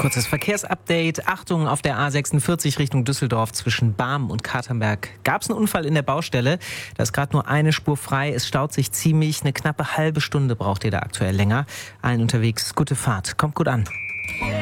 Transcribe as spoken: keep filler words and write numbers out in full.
Kurzes Verkehrsupdate. Achtung, auf der A sechsundvierzig Richtung Düsseldorf zwischen Barmen und Katernberg gab es einen Unfall in der Baustelle. Da ist gerade nur eine Spur frei. Es staut sich ziemlich. Eine knappe halbe Stunde braucht ihr da aktuell länger. Allen unterwegs, gute Fahrt. Kommt gut an.